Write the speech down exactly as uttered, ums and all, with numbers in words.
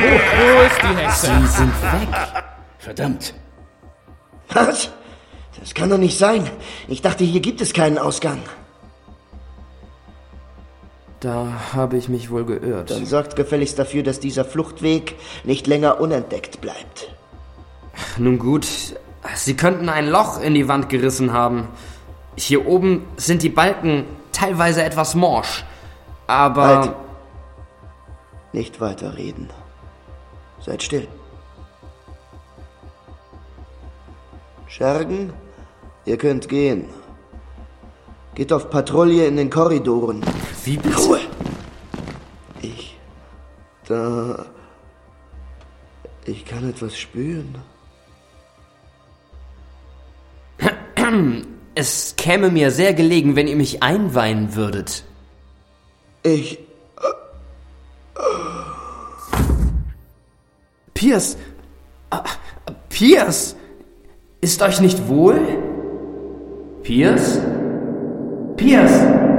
Wo ist die Hexe? Sie sind weg. Verdammt. Was? Das kann doch nicht sein. Ich dachte, hier gibt es keinen Ausgang. Da habe ich mich wohl geirrt. Dann sorgt gefälligst dafür, dass dieser Fluchtweg nicht länger unentdeckt bleibt. Nun gut, Sie könnten ein Loch in die Wand gerissen haben. Hier oben sind die Balken teilweise etwas morsch. Aber... Halt. Nicht weiterreden. Seid still. Schergen, ihr könnt gehen. Geht auf Patrouille in den Korridoren. Wie bitte? Ruhe! Ich... Da... Ich kann etwas spüren. Es käme mir sehr gelegen, wenn ihr mich einweihen würdet. Ich... Pierce! Ah, Pierce! Ist euch nicht wohl? Pierce? Pierce!